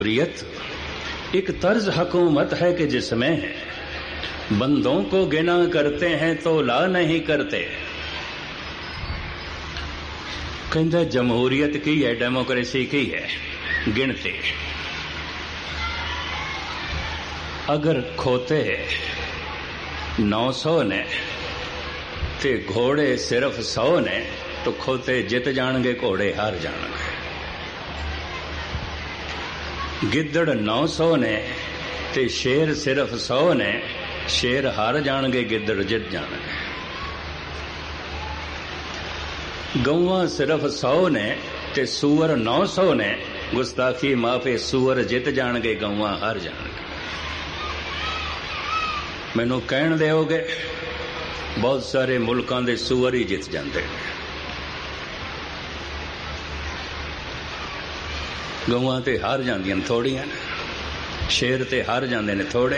जमहूरियत एक तर्ज हुकूमत है कि जिसमें बंदों को गिना करते हैं तो ला नहीं करते। कहते जमहूरियत की है, डेमोक्रेसी की है गिनती। अगर खोते 900 ने ते घोड़े सिर्फ 100 ने तो खोते जित जाणगे, घोड़े हार जाणगे। गिद्दड़ 900 ने ते शेर सिर्फ 100 ने, शेर हार जाणगे, गिद्दड़ जित जाणगे। गौवां सिर्फ 100 ने ते सूअर 900 ने, गुस्ताखी माफे सूअर जित जाणगे, गौवां हार जाणगे। मैनू कहण दिओगे बहुत सारे मुल्कां दे सूअर ही जित जांदे ने, गौवां ते हार जांदियां ने थोड़ियां ने, शेर ते हार जांदे ने थोड़े।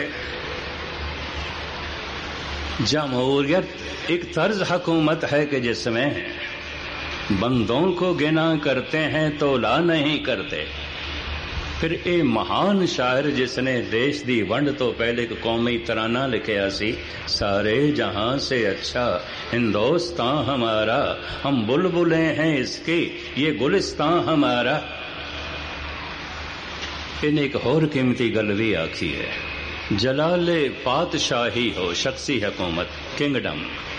जमहूरियत एक तर्ज हुकूमत है कि जिसमें बंदों को गिना करते हैं तो ला नहीं करते। फिर ये महान शायर जिसने देश दी वंड तो पहले एक कौमी तराना लिखिया सी, सारे जहां से अच्छा हिंदुस्तान हमारा, हम बुलबुलें हैं इसकी ये गुलिस्तान हमारा। इन्हें एक होर कीमती गल भी आखी है, जलाले पातशाही हो शख्सी हुकूमत, किंगडम।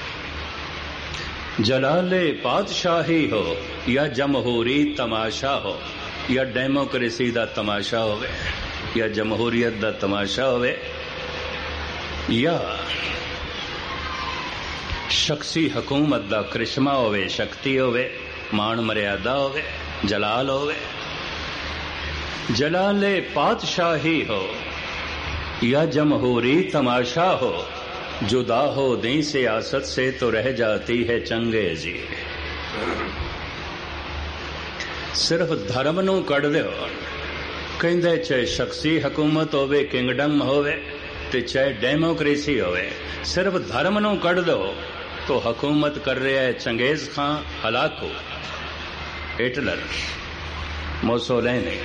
जलाले पातशाही हो या जमहूरी तमाशा हो, या डेमोक्रेसी दा तमाशा होवे, या जमहूरियत दा तमाशा होवे, या शख्सी हुकूमत दा करिश्मा होवे, शक्ति होवे, मान मर्यादा होवे, जलाल होवे। जलाले पातशाही हो या जमहूरी तमाशा हो, जुदा हो दी सियासत से तो रह जाती है चंगेजी। सिर्फ धर्म नूं कढ दिओ, कहंदे चाहे शख्सी हुकूमत होवे, किंगडम होवे ते चाहे डेमोक्रेसी होवे, सिर्फ धर्म नूं कढ दो तो हुकूमत कर रहा है चंगेज खां, हलाकू, हिटलर, मुसोलिनी।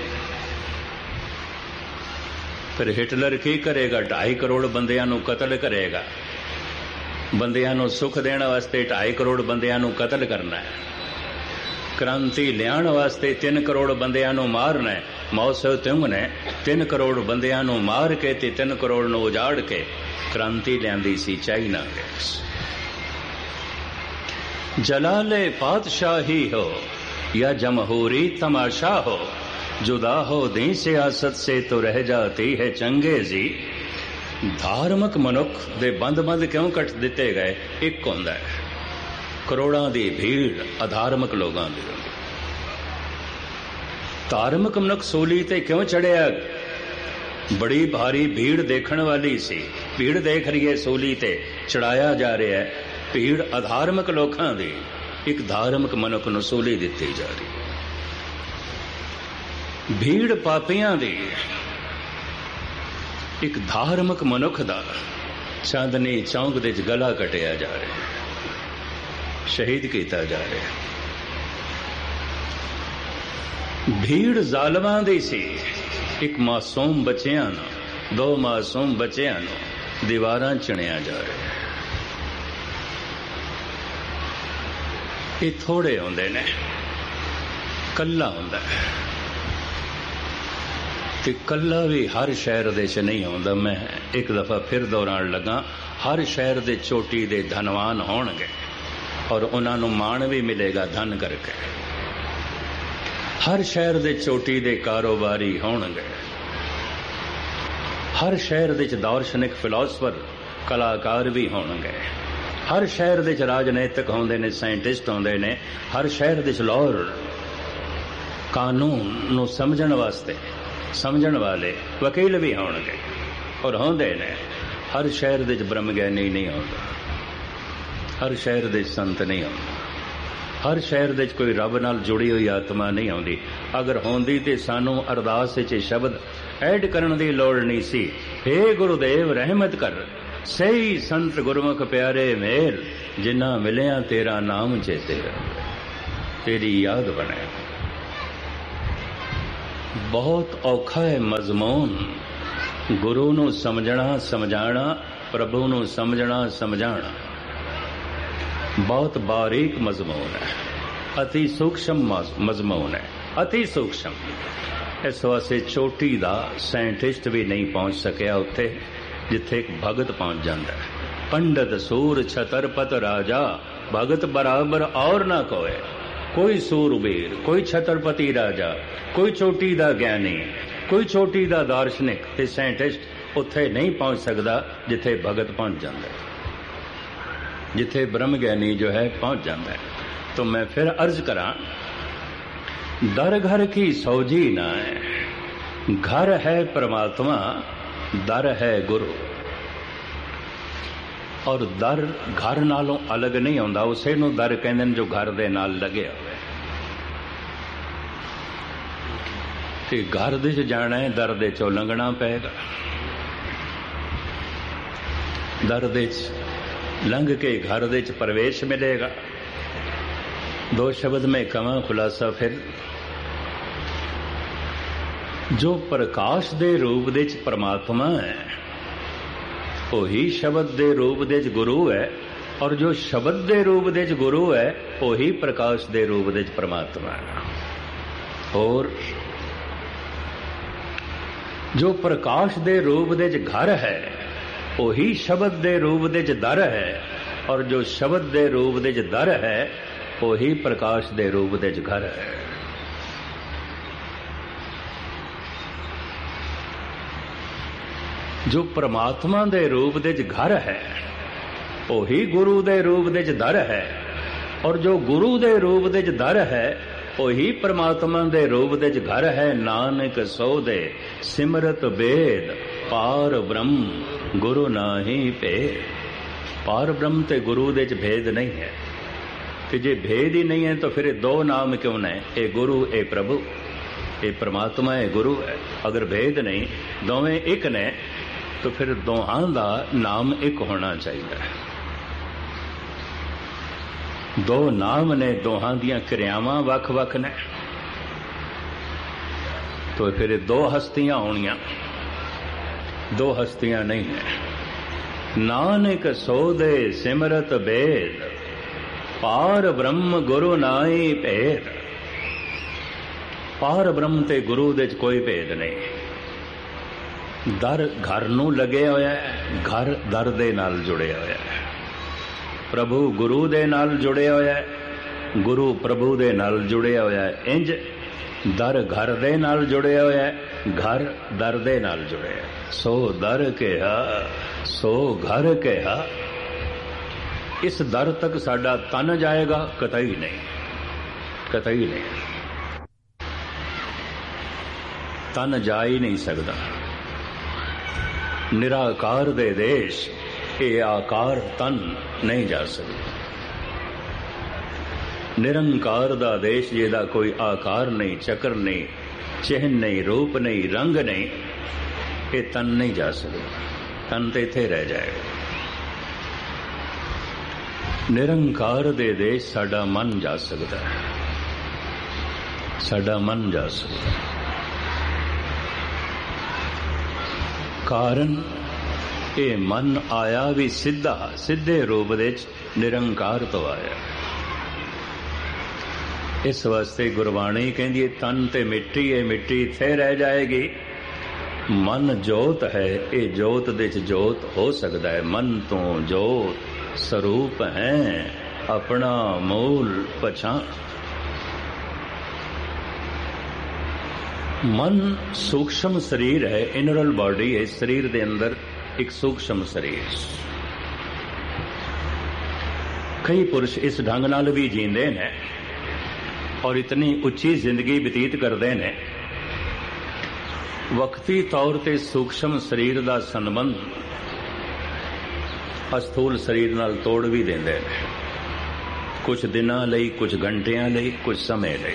फिर हिटलर की करेगा? 2.5 करोड़ बंदियां नूं कतल करेगा। बंदियां नूं सुख देने वास्ते 2.5 करोड़ बंदियां नूं कतल करना है। क्रांति लियाण वास्ते 3 करोड़ बंदियां नूं मारना है। माओ से तुंग ने 3 करोड़ बंदियां नूं मार के ते 3 करोड़ नूं उजाड़ के क्रांति लियांदी सी चाइना गैस। जलाले पातशाही हो या जमहूरी तमाशा हो, जुदा हो दी सियासत से तो रह जाती है चंगेजी। धार्मिक मनुख दे बंद बंद क्यों कट दिते गए? एक होंदा है करोड़ां दी भीड़ अधार्मिक लोगां दी। धार्मिक मनुख सूली ते क्यों चढ़िया? बड़ी भारी भीड़ देखण वाली सी, भीड़ देख रही है, सूली ते चढ़ाया जा रहा है। भीड़ अधार्मिक लोकां दी, एक धार्मिक मनुख नूं सूली दित्ती जा रही। भीड़ पापियां दी, एक धार्मिक मनुख दा चांदनी चौंक दे गला कटिया जा रहा, शहीद किया जा रहा। भीड़ जालमां दी सी, एक मासूम बच्चियां नूं, 2 मासूम बच्चियां नूं दीवारां चिणिया जा रहा। ये थोड़े होंदे ने, कल्ला होंदा है ते कल्ला भी हर शहर दे च नहीं होंदा। मैं एक दफा फिर दोहराण लगा, हर शहर दे चोटी दे धनवान होणगे और उन्हां नूं माण भी मिलेगा धन करके। हर शहर दे चोटी दे कारोबारी होणगे, हर शहर दे दार्शनिक फिलोसफर कलाकार भी होणगे, हर शहर दे राजनीतिक होंदे ने, साइंटिस्ट होंदे ने, हर शहर दे लॉयर कानून नूं समझण वास्ते समझण वाले वकील भी होणगे और होंदे ने। हर शहर दे ब्रह्मज्ञानी नहीं होंदा, हर शहर दे संत नहीं होंदा, हर शहर दे कोई रब नाल जुड़ी हुई आत्मा नहीं होंदी। अगर होंदी ते सानू अरदास विच शब्द ऐड करन दी लोड़ नहीं सी, हे गुरुदेव रहमत कर, सही संत गुरमुख प्यारे मेल, जिन्ना मिलिया तेरा नाम चेते, तेरी याद बने। बहुत औखा है मजमून गुरु नूं समझना समझाना, प्रभु नूं समझना समझाना। बहुत बारीक मजमून है, अति सूक्ष्म मजमून है, अति सूक्ष्म। इस वास्ते चोटी दा साइंटिस्ट भी नहीं पहुंच सकिया उत्थे जिथे एक भगत पहुंच जाता है। पंडित सूर छतरपत राजा, भगत बराबर और ना कोई। कोई सूरवीर, कोई छतरपति राजा, कोई चोटी दा ज्ञानी, कोई चोटी दा दार्शनिक ते साइंटिस्ट उत्थे नहीं पहुंच सकता जिथे भगत पहुंच जाता है, जिथे ब्रह्म ज्ञानी जो है पहुंच जाता है। तो मैं फिर अर्ज करा, दर घर की सौजी ना है, घर है परमात्मा, दर है गुरु। और दर घर नालों अलग नहीं होंदा, उसे नूं दर कहंदे ने जो घर दे नाल लगे होवे। ते घर दे च जाना है, दर दे चों लंघना पेगा। दर दे च लंघ के घर दे च प्रवेश मिलेगा। दो शब्द में कवां खुलासा फिर, जो प्रकाश दे रूप दे च परमात्मा है वही शब्द दे रूप दे च गुरु है, और जो शब्द दे रूप दे च गुरु है वही प्रकाश दे रूप दे च परमात्मा है। और जो प्रकाश दे रूप दे च घर है वही शब्द दे रूप दे च दर है, और जो शब्द दे रूप दे च दर है वही प्रकाश दे रूप दे च घर है। जो परमात्मा दे रूप दे च घर है वही गुरु दे रूप दे च दर है, और जो गुरु दे रूप दे च दर है वही परमात्मा दे रूप दे च घर है। नानक सो दे सिमरत बेद, पार ब्रह्म गुरु नाहि भेद। पार ब्रह्म ते गुरु दे च भेद नहीं है। कि जे भेद ही नहीं है तो फिर दो नाम क्यों ने, ए गुरु ए प्रभु, ए परमात्मा ए गुरु है। अगर भेद नहीं, दोवें एक ने, तो फिर दोहां दा नाम एक होना चाहिए। दो नाम ने, दोहां दियां क्रियावां वख वख ने, तो फिर दो हस्तियां होनियां, दो हस्तियां नहीं है। नानक सो दे सिमरत बेद, पार ब्रह्म गुरु नाई भेद। पार ब्रह्म ते गुरु दे च कोई भेद नहीं। दर घर नूं लगे होया है, घर दर दे नाल जुड़े होया है। प्रभु गुरु दे नाल जुड़े होया है, गुरु प्रभु दे नाल जुड़े होया है। इंज दर घर दे नाल जुड़े होया है, घर दर दे नाल जुड़े है। सो दर कहा सो घर कहा। इस दर तक साडा तन जाएगा? कतई नहीं, कतई नहीं। तन जा ही नहीं सकता। निराकार दे देश ये आकार तन नहीं जा सकता। निरंकार दा देश जिहदा कोई आकार नहीं, चक्र नहीं, चिन्ह नहीं, रूप नहीं, रंग नहीं, ये तन नहीं जा सकता। तन तो इत्थे रह जाएगा। निरंकार दे देश साडा मन जा सकता है, साडा मन जा सकता है। कारण ये मन आया भी सीधा, सीधे रूप दे निरंकार तो आया। इस वास्ते गुरबाणी कहती है तन ते मिट्टी है, मिट्टी इत्थे रह जाएगी। मन जोत है, ये जोत दे च जोत हो सकता है। मन तो जोत स्वरूप है, अपना मूल पहचान। मन सूक्ष्म शरीर है, इनरल बॉडी है। शरीर दे अंदर एक सूक्ष्म शरीर। कई पुरुष इस ढंग नाल भी जींदे ने और इतनी उच्ची जिंदगी बतीत करते ने, वक्ती तौर ते सूक्ष्म शरीर दा संबंध अस्थूल शरीर नाल तोड़ भी देंदे ने। कुछ दिनां लई, कुछ घंटियां लई, कुछ समय लई।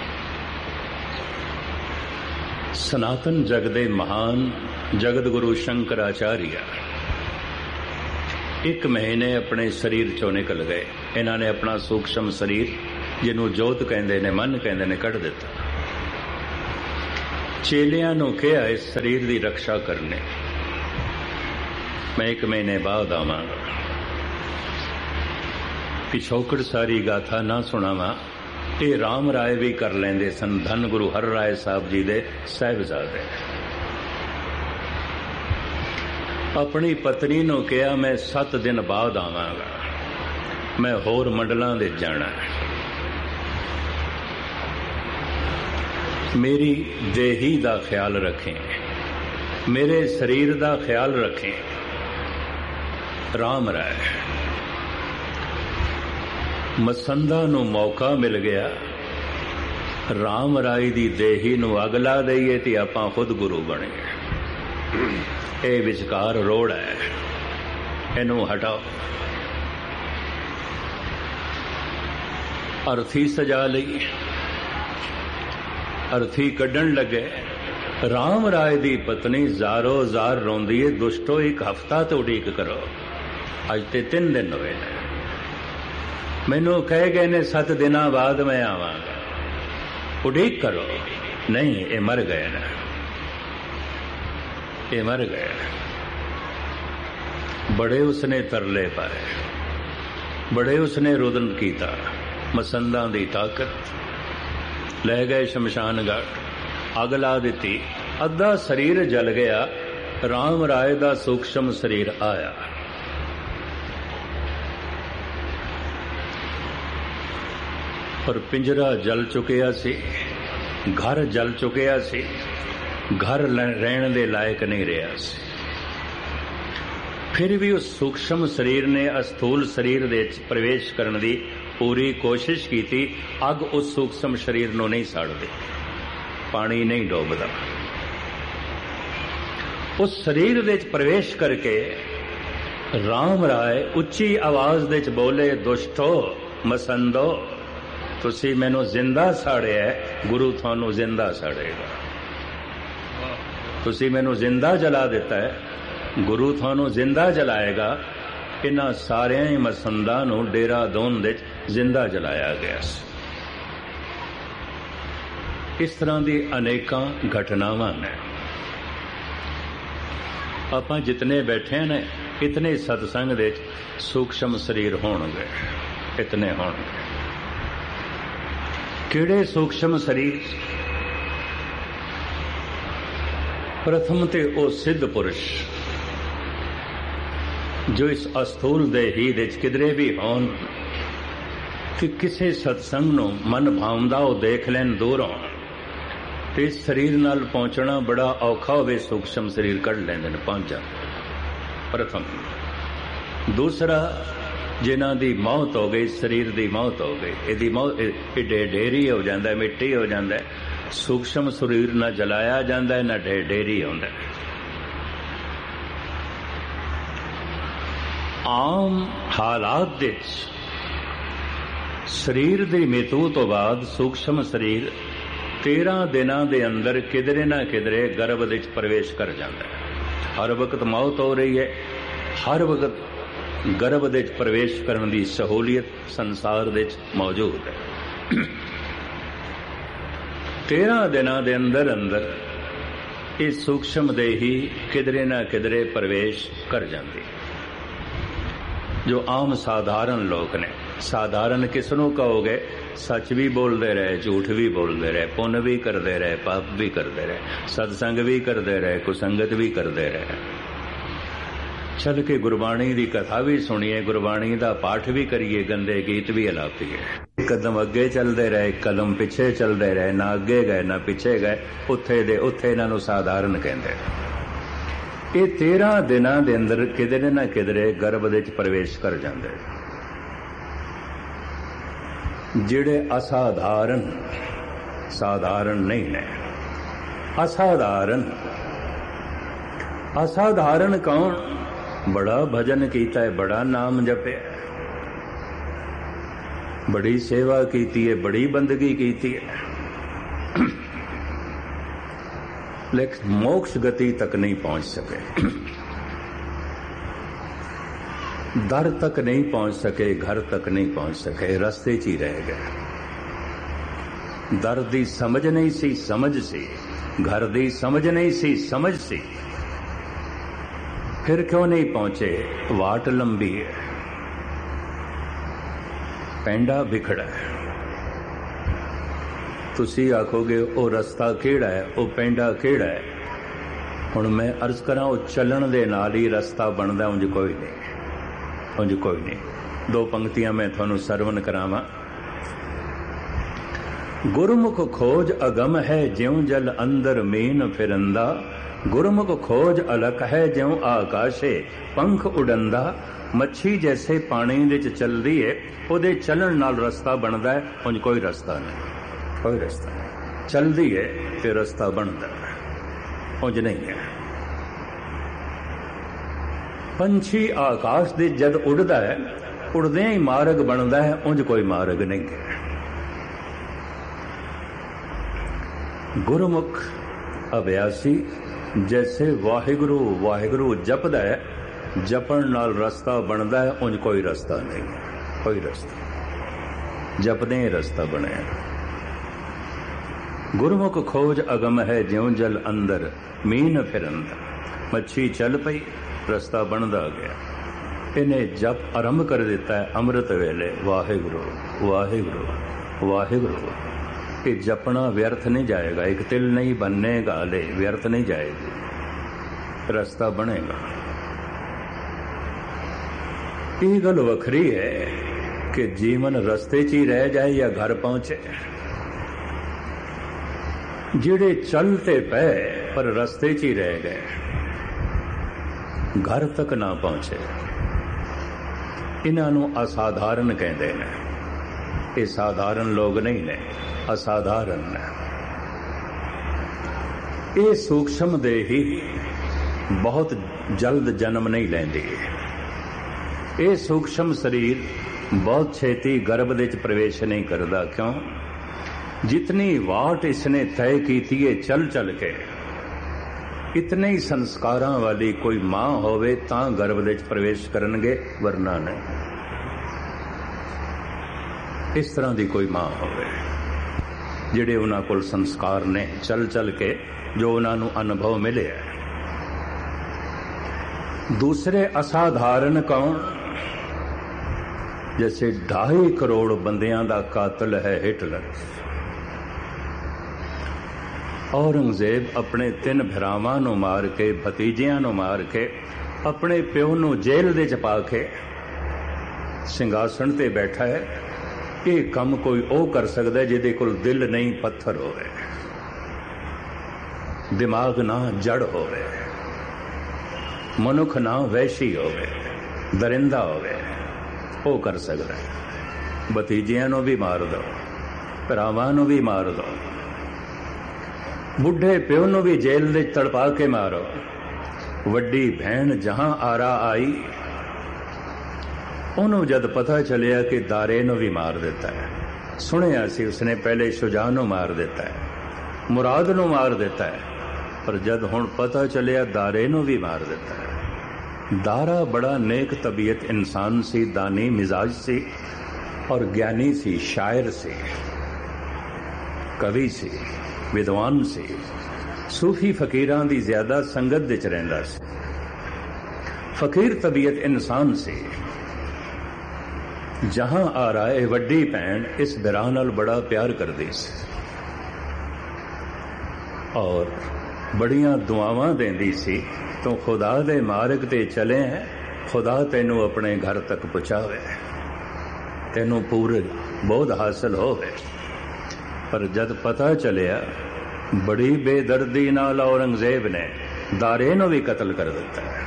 सनातन जग दे महान जगत गुरु शंकराचार्य 1 महीने अपने शरीर चों निकल गए। इन्होंने अपना सूक्ष्म शरीर जिन्हों जोत कहते ने, मन कहते ने, कढ़ दिता। चेलियां नूं कहा इस शरीर की रक्षा करने, मैं 1 महीने बाद आवांगा। पिछोकड़ सारी गाथा ना सुनावा, ये राम राय भी कर लेंदे सन। धन गुरु हर राय साहब जी दे साहिबजादे। अपनी पत्नी नूं कहा मैं 7 दिन बाद आवांगा, मैं होर मंडलां दे जाना है। मेरी देही दा ख्याल रखें, मेरे शरीर दा ख्याल रखें। राम राय मसंदा नूं मौका मिल गया, राम राय दी देही नूं अग ला दईए ते आपां खुद गुरु बने। ये विचकार रोड़ है, इनू हटाओ। अर्थी सजा लई, अर्थी कड्ढण लगे। राम राय दी पत्नी जारो जार रोंदी है, दुष्टो 1 हफ्ता तो उड़ीक करो, अज ते 3 दिन हुए ने। मैनू कह गए ने 7 दिन बाद मैं आवांगा, उड़ीक करो। नहीं, ये मर गए ना, ये मर गए। बड़े उसने तरले पाए, बड़े उसने रुदन कीता। मसंदा दी ताकत ले गए शमशान घाट, अग ला दी, अद्धा शरीर जल गया। राम राय दा सूक्ष्म शरीर आया। पर पिंजरा जल चुकिया सी, घर जल चुकिया सी, घर रहने दे लायक नहीं रहा सी। फिर भी उस सूक्ष्म शरीर ने अस्थूल शरीर दे प्रवेश करने दी पूरी कोशिश की थी। अग उस सूक्ष्म शरीर नूं नहीं साड़दी, पानी नहीं डोबदा। उस शरीर दे प्रवेश करके राम राय उच्ची आवाज दे बोले, दुष्टो मसंदो, तुसी मैनू जिंदा साड़िया, गुरु थानू जिंदा साड़ेगा। तुसी मैनू जिंदा जला दिता है, गुरु थानू जिंदा जलाएगा। इन्हां सारियां ही मसंदा नू डेरा दोन दे जिंदा जलाया गया। इस तरह की अनेकां घटनावां ने। आपां जितने बैठे ने, इतने सत्संग दे सूक्ष्म शरीर होणगे, इतने होणगे। किहड़े सूक्ष्म शरीर? प्रथम ते ओ सिद्ध पुरुष जो इस अस्थूल देही दे किधरे भी होन, कि किसी सत्संग नूं मन भावदा हो देख लैन दूरों, ते इस शरीर नाल पहुंचना बड़ा औखा होवे, सूक्ष्म शरीर कढ़ लैंदे ने, पहुंच जाते। प्रथम। दूसरा, जिन्हां दी मौत हो गई, शरीर दी मौत हो गई, इहदी मौत ढेरी हो जांदा है, मिट्टी हो जांदा है। सूक्ष्म शरीर ना जलाया जांदा है, ना ढेरी होंदा है। आम हालात दे शरीर की मृत्यु तो बाद सूक्ष्म शरीर 13 दिनों के अंदर किधरे ना किधरे गर्भ विच प्रवेश कर जाता है। हर वक्त मौत हो रही है, हर वक्त गर्भ विच प्रवेश करने की सहूलियत संसार विच मौजूद है। 13 दिनों के अंदर अंदर इस सूक्ष्म देही किधरे ना किधरे प्रवेश कर जाती है। जो आम साधारण लोग ने, साधारण किसनों कहोगे? सच भी बोलते रहे, झूठ भी बोलते रहे, पुण्य भी करते रहे, पाप भी करते रहे, सत्संग भी करते रहे, कुसंगत भी करते रहे, चल के गुरबाणी की कथा भी सुनिए, गुरबाणी का पाठ भी करिए, गंदे गीत भी अलापीए। कदम अगे चलते रहे, कदम पिछे चलते रहे, ना अगे गए ना पिछे गए, उत्थे दे उत्थे इन्हां नूं साधारण कहते। ये 13 दिनों के अंदर किधरे ना किधरे गर्भ विच प्रवेश कर जाते। जिहड़े असाधारण, साधारण नहीं ने, असाधारण। असाधारण कौन? बड़ा भजन कीता है, बड़ा नाम जपे, बड़ी सेवा कीती है, बड़ी बंदगी कीती है, लेकिन मोक्ष गति तक नहीं पहुंच सके, दर तक नहीं पहुंच सके, घर तक नहीं पहुंच सके, रास्ते च ही रह गए। दर दी समझ नहीं सी, समझ सी घर दी समझ नहीं सी, समझ सी, फिर क्यों नहीं पहुंचे? वाट लंबी है, पैंडा बिखड़ा है। तुसी आखोगे वो रस्ता केड़ा है, वो पैंडा केड़ा है? हुण मैं अर्ज करा, वो चलन दे नाल ही रस्ता बनदा, उंज कोई नहीं, उंज कोई नहीं। दो पंक्तियां मैं थानू सरवण करावां। गुरमुख खोज अगम है, ज्यों जल अंदर मीन फिरंदा। गुरमुख खोज अलख है, ज्यों आकाशे पंख उड़ंदा। मच्छी जैसे पानी विच चलदी है, उहदे चलन नाल रस्ता बनदा है, उंज कोई रस्ता नहीं, कोई रस्ता नहीं। चलदी है ते रस्ता बनदा है, उंज नहीं है। पंछी आकाश दे जद उड़दा है, उड़दे ही मार्ग बनदा है, उंज कोई मार्ग नहीं है। गुरमुख अभ्यासी जैसे वाहिगुरु वाहिगुरु जपदा है, जपण नाल रस्ता बनदा है, उंज कोई रस्ता नहीं, कोई रस्ता। जपदे ही रस्ता बने। गुरमुख खोज अगम है, ज्यों जल अंदर मीन फिरंदा। मच्छी चल पई, रस्ता बनदा गया। इन्हें जप आरंभ कर दिता है अमृत वेले, वाहिगुरु वाहिगुरु वाहिगुरु। कि जपना व्यर्थ नहीं जाएगा, एक तिल नहीं बनने गाले, व्यर्थ नहीं जाएगी, रास्ता बनेगा। ये गल वखरी है कि जीवन रस्ते च ही रह जाए या घर पहुंचे। जिहड़े चलते पे पर रस्ते च ही रह गए, घर तक ना पहुंचे, इन्हां नूं असाधारण कहते हैं। ये साधारण लोग नहीं ने, असाधारण ने। ये सूक्ष्म देही बहुत जल्द जन्म नहीं लेंदी। ये सूक्ष्म शरीर बहुत छेती गर्भ दे प्रवेश नहीं करता। क्यों? जितनी वाट इसने तय की है चल चल के, इतने ही संस्कारां वाली कोई मां होवे तां गर्भ दे प्रवेश करनगे, वरना नहीं। इस तरह की कोई मां होवे जिहड़े उन्हां कोल संस्कार ने चल चल के, जो उन्हां नूं अनुभव मिले। दूसरे असाधारण कौन? जैसे 2.5 करोड़ बंदियां दा कातिल है हिटलर। औरंगजेब अपने 3 भरावां नूं मार के, भतीजियां नूं मार के, अपने प्यो नूं जेल दे च पा के सिंघासन ते बैठा है। ये काम कोई ओ कर सकता है जिहदे कोल दिल नहीं, पत्थर होवे, दिमाग ना जड़ होवे, मनुख ना वैशी होवे, दरिंदा होवे, ओ कर सकता है। भतीजियां नूं भी मार दो, भरावां नूं भी मार दो, बुढ़े प्यो नूं भी जेल दे तड़पा के मारो। वड्डी भैन जहां आरा आई, उन्होंने जद पता चलिया कि दारे नूं भी मार देता है। सुनिया सी उसने पहले शुजा नूं मार देता है, मुराद नूं मार देता है, पर जद हुण पता चलिया दारे नूं भी मार देता है। दारा बड़ा नेक तबीयत इंसान सी, दानी मिजाज सी और ज्ञानी सी, शायर सी, कवि सी, विद्वान सी, सूफी फकीरां दी ज्यादा संगत विच रहिंदा सी। फकीर तबीयत इंसान सी। जहां आ रहा है वड्डी भैन इस बिरा नाल बड़ा प्यार करदी सी और बड़ियां दुआवां देंदी सी। तो खुदा दे मार्ग ते चले हैं, खुदा तेनू अपने घर तक पहुंचावे, तेनू पूरे बोध हासिल होवे। पर जद पता चलिया, बड़ी बेदर्दी नाल औरंगजेब ने दारे नूं भी कतल कर दिता है।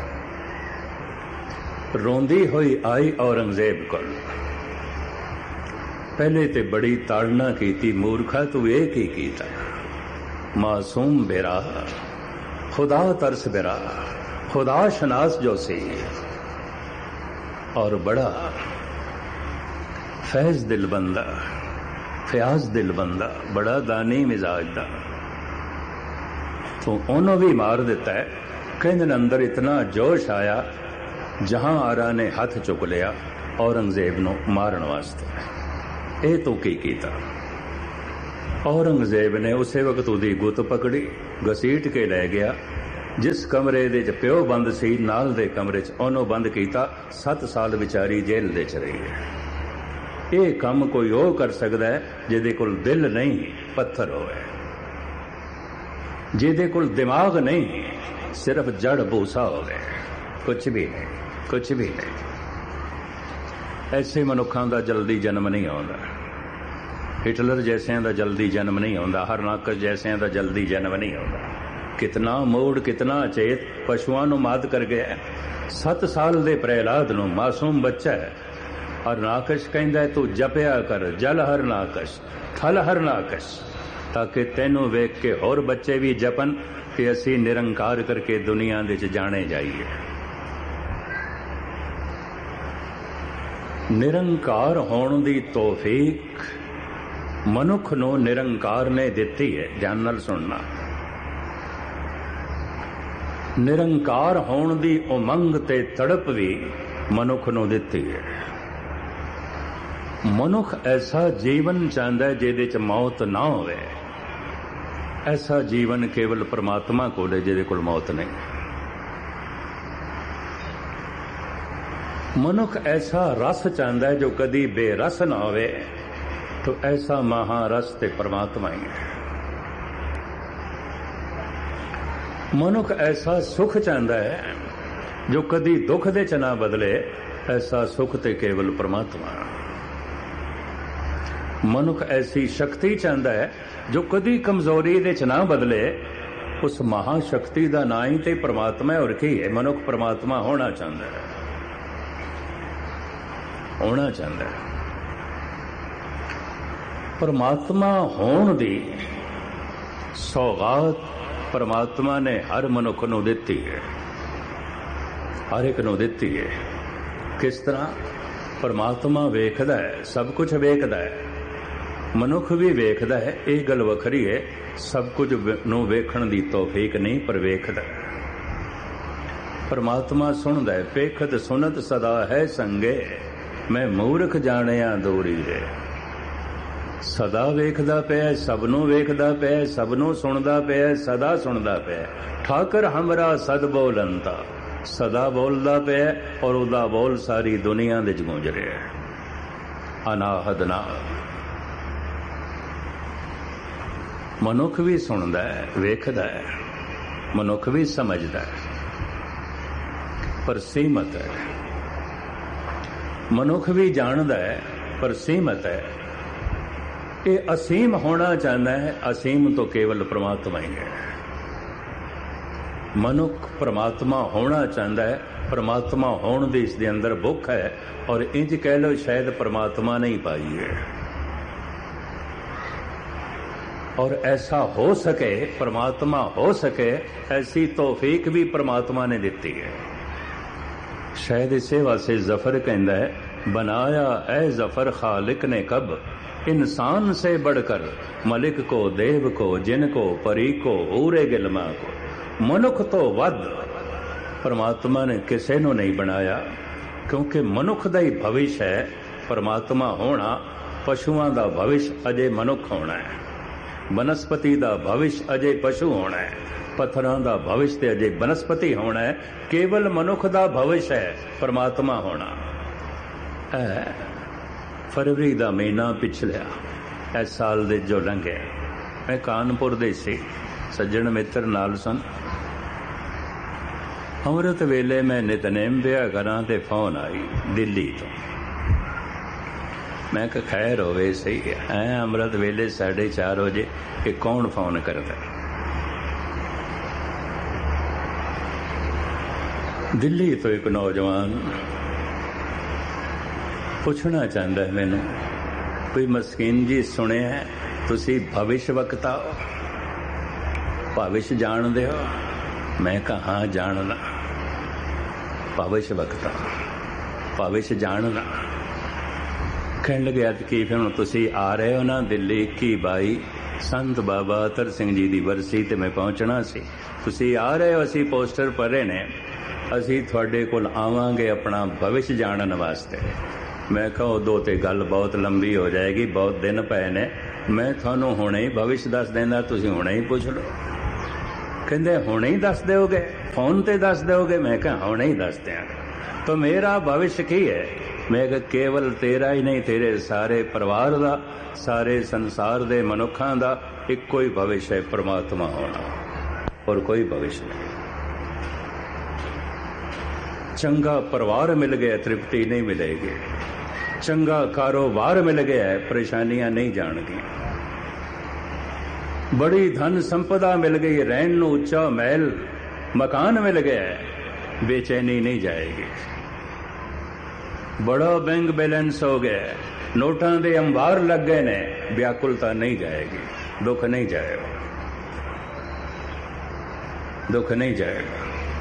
रोंदी हुई आई औरंगजेब को, पहले ते बड़ी ताड़ना की, मूर्खा तू ये की कीता, मासूम बेरा, खुदा तरस बेरा, खुदा शनास जो सी और बड़ा फैज दिल बंदा, फयाज दिल बंदा, बड़ा दानी मिजाज दा, तो उन्होंने भी मार दिता है। कहने अंदर इतना जोश आया, जहां आरा ने हाथ चुक लिया औरंगजेब नूं मारन वास्ते। ये तो की कीता। औरंगजेब ने उसे वक्त उहदी गुत पकड़ी, घसीट के लै गया। जिस कमरे दे च प्यो बंद सी, नाल दे कमरे च ओनू बंद कीता। 7 साल विचारी जेल दे च रही है। ये काम कोई ओ कर सकदा है जिहदे कोल दिल नहीं, पत्थर होवे, जिहदे कोल दिमाग नहीं, सिर्फ जड़ भूसा होवे। कुछ भी नहीं, कुछ भी नहीं। ऐसे मनुखां दा जल्दी जन्म नहीं आउंदा। हिटलर जैसिਆਂ ਦਾ जल्दी जन्म नहीं आउंदा। हरनाकश जैसिਆਂ ਦਾ जल्दी जन्म नहीं आउंदा। कितना मूड, कितना चेत पशुआं नूं मात कर गया। 7 साल दे प्रहलाद नूं, मासूम बच्चा है। हरनाकश कहंदा तू जपिया कर, जल हरनाकश, थल हरनाकश, ताकि तैनूं वेख के होर बच्चे भी जपन कि असीं निरंकार करके दुनिया दे च जाने जाइए। निरंकार होण दी तौफीक मनुख नूं निरंकार ने दिती है। ध्यान नाल सुनना। निरंकार होण दी उमंग ते तड़प भी मनुख नूं दिती है। मनुख ऐसा जीवन चाहता है जिहदे च मौत ना होवे। ऐसा जीवन केवल परमात्मा कोल है जिहदे कोल मौत नहीं। मनुख ऐसा रस चाहता है जो कदी बेरस ना होवे, तो ऐसा महारस ते परमात्मा ही है। मनुख ऐसा सुख चाहता है जो कदी दुख दे च ना बदले, ऐसा सुख ते केवल परमात्मा। मनुख ऐसी शक्ति चाहता है जो कदी कमजोरी दे च ना बदले, उस महाशक्ति का ना ही ते परमात्मा है। और की है? मनुख परमात्मा होना चाहता है, होना चाहता है। परमात्मा होण दी सौगात परमात्मा ने हर मनुख नूं दिती है, हर एक नूं दिती है। किस तरह? परमात्मा वेखदा है, सब कुछ वेखदा है। मनुख भी वेखदा है, ये गल वखरी है। सब कुछ नूं वेखण दी तौफीक नहीं, पर वेखदा है। परमात्मा सुणदा है, पेखत सुनत सदा है संगे, मैं मूर्ख जाणिया दूरी है। सदा वेखदा पिया, सबनों वेखदा पिया, सबनों सुनदा पिया, सदा सुनदा पिया। ठाकर हमरा सद बोलंता, सदा बोलदा पिया और उदा बोल सारी दुनिया दे च गूंज रहा है। अनाहद नाल मनुख भी सुनदा है, वेखदा है, मनुख भी समझदा है, पर सीमत है। मनुख भी जानदा है, पर सीमत है। ये असीम होना चाहता है, असीम तो केवल परमात्मा ही है। मनुख परमात्मा होना चाहता है, परमात्मा होने दी इसके अंदर भुख है। और इंज कह लो शायद परमात्मा नहीं पाई है। और ऐसा हो सके, परमात्मा हो सके, ऐसी तौफीक भी परमात्मा ने दी है। शायद इसे वास्ते जफर कहता है, बनाया ऐ जफर खालिक ने कब, इंसान से बढ़कर मलिक को, देव को, जिन को, परी को, ऊरे गिलमा को। मनुख तो वध परमात्मा ने किसी नूं नहीं बनाया, क्योंकि मनुख दा ही भविष्य है परमात्मा होना। पशुआं दा भविष्य अजे मनुख होना है, वनस्पति दा भविष्य अजे पशु होना है, पत्थरां दा भविष्य अजे वनस्पति होना है। केवल मनुख दा भविष्य है परमात्मा होना। फरवरी का महीना पिछलिया इस साल दे जो लंघे, मैं कानपुर दे सी, सज्जन मित्र नाल सन। अमृत वेले मैं नितनेम पिया करा ते फोन आई दिल्ली तो। मैं कहा खैर होवे सही है, अमृत वेले 4:30 बजे कि कौन फोन करता। दिल्ली तो एक नौजवान पूछना चाहता है मैनू, कोई मस्कीन जी सुने है तुसी भविष्य वक्ता हो, भविष्य जानदे हो? मैं कहा हाँ जानना। भविष्य वक्ता, भविष्य जानना। कहने लगे कि फिर हुण तुसी आ रहे हो ना दिल्ली 21/22 संत बाबा अतर सिंह जी की बरसी ते मैं पहुंचना सी। तुसी आ रहे हो, असी पोस्टर पढ़े ने, असी तुहाडे कोल आवांगे अपना भविष्य जानन वास्ते। मैं कहा उदों ते गल बहुत लंबी हो जाएगी, बहुत दिन पए ने, मैं थानू हुणे ही भविष्य दस देंदा, तुसीं हुणे ही पुछ लो। कहंदे हुणे ही दस दोगे, फोन ते दस दोगे? मैं कहा हुणे ही दस दियां। तो मेरा भविष्य की है? मैं कहा केवल तेरा ही नहीं, तेरे सारे परिवार दा, सारे संसार दे मनुखां दा इक्को ही भविष्य है, परमात्मा होना, और कोई भविष्य नहीं। चंगा परिवार मिल गया, तृप्ति नहीं मिलेगी। चंगा कारोबार मिल गया है, परेशानियां नहीं जाणगी। बड़ी धन संपदा मिल गई, रहन नूं उच्चा महल मकान मिल गया है, बेचैनी नहीं जाएगी। बड़ा बैंक बैलेंस हो गया है, नोटां दे अंबार लग गए ने, व्याकुलता नहीं जाएगी, दुख नहीं जाएगा, दुख नहीं जाएगा,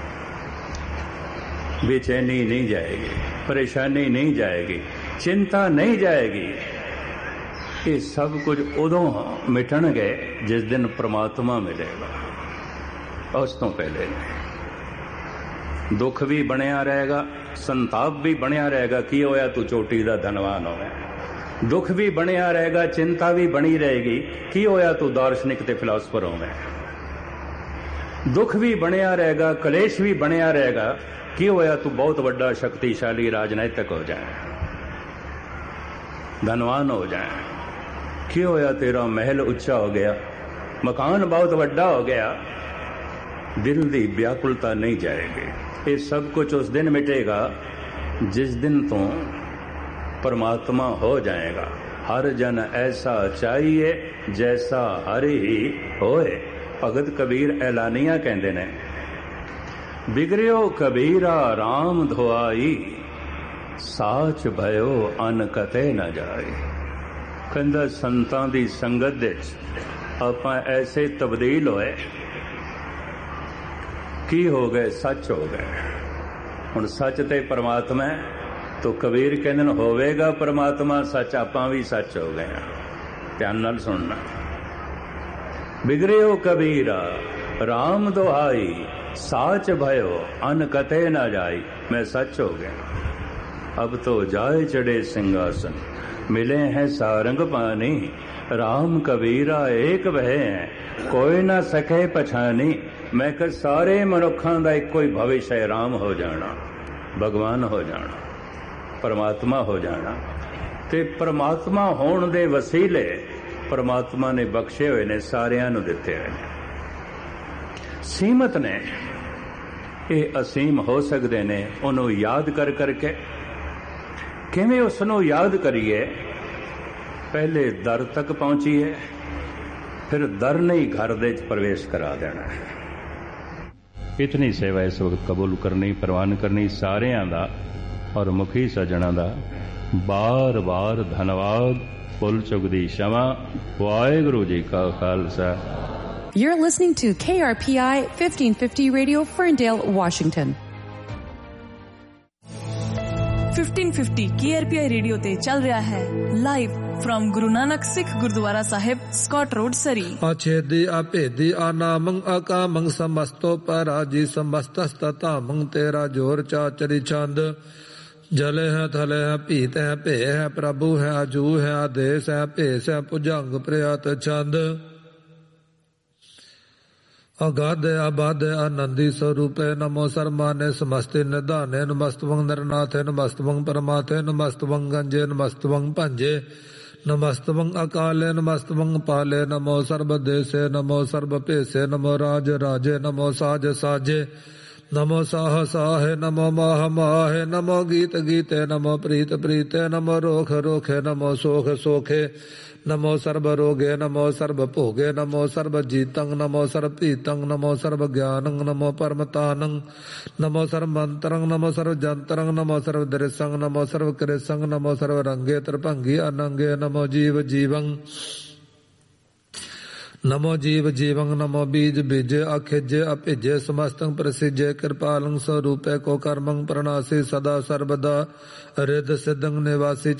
बेचैनी नहीं जाएगी, परेशानी नहीं जाएगी, चिंता नहीं जाएगी। ये सब कुछ उदों मिटणगे जिस दिन परमात्मा मिलेगा, उस तो पहले नहीं। दुख भी बनिया रहेगा, संताप भी बनिया रहेगा, की होया तू चोटी दा धनवान होवे। दुख भी बनिया रहेगा, चिंता भी बनी रहेगी, की होया तू दार्शनिक ते फिलासफर होवे। दुख भी बनिया रहेगा, कलेश भी बनिया रहेगा, की होया तू बहुत बड़ा शक्तिशाली राजनीतिक हो जाए, धनवान हो जाए। की होया तेरा महल उच्चा हो गया, मकान बहुत बड़ा हो गया, दिल दी व्याकुलता नहीं जाएगी। ये सब कुछ उस दिन मिटेगा जिस दिन तू परमात्मा हो जाएगा। हर जन ऐसा चाहिए जैसा हर ही होए। भगत कबीर ऐलानिया कहते ने, बिगड़ियो कबीरा राम धोआई, साच भयो अन कते न जाए। कहंदा संतां दी संगत विच आपां ऐसे तब्दील होए, की हो गए, सच हो गए। हुण सच ते परमात्मा है, तो कबीर कहंदे ने होवेगा परमात्मा सच, आपां भी सच हो गए। ध्यान नाल सुनना। बिगड़ियो कबीरा राम दुहाई, साच भयो अन कते न जाई। मैं सच हो गया। अब तो जाए चढ़े सिंहासन, मिले हैं सारंग पानी। राम कबीरा एक वह है, कोई ना सके पछानी। मैं कह सारे मनुखां दा इक्को ही भविष्य है, राम हो जाना, भगवान हो जाना, परमात्मा हो जाना। ते परमात्मा होण दे वसीले परमात्मा ने बख्शे हुए ने, सारियां नूं दिते हुए ने। सीमत ने ये असीम हो सकते ने, उन्हों याद कर करके। किवें उसनों याद करिए? पहले दर तक पहुंचीए, फिर दर नहीं घर दे प्रवेश करा देना है। इतनी सेवा इस वक्त कबूल करनी, प्रवान करनी सारियां दा और मुखी सजना दा बार बार धन्यवाद। भुल चुक दी क्षमा। वाहेगुरु जी का Khalsa. You're listening to KRPI 1550 Radio, Ferndale, Washington. 1550 KRPI radio ते चल रहा है live from Guru Nanak Sikh gurdwara Sahib, Scott road, सरी। अछेदी अभेदी अनामं अकामं समस्तो पराजी समस्तस्ततामं। तेरा जोर चाचरी छंद। जले है थले है पीत है पे है, प्रभु है अजू है आदेश है, भेष है भुजंग प्रयात छंद। अगाध अबाध आनंदी स्वरूपे नमो शर्माने समस्ते निधाने। नमस्तवं नरनाथे नमस्तवं परमाथे नमस्तवं गंजे नमस्तवं पंजे नमस्तवं अकाले नमस्तवं पाले। नमो सर्वदेशे नमो सर्वपेशे नमो राज राजे नमो साज साजे नमो साह साहे नमो माह माहे नमो गीत गीते नमो प्रीत प्रीते नमो रोख रोखे नमो सोख सोखे नमो सर्व रोगे नमो सर्व भोगे नमो सर्व जीतं नमो सर्व पीतं नमो सर्व ज्ञानं नमो परमतानं नमो सर्व मंत्रं नमो सर्व जंत्रं नमो सर्व दृशं नमो सर्व कृशं नमो सर्व रंगे त्रिभंगी अनंगे नमो जीव जीवं नमो जीव जीवं नमो बीज बीजे अखिजे अपिजे समस्तं प्रसिजे कृपालं स्वरूपे को कर्मं प्रणासी सदा सर्वदा हृद सिद्धं निवासी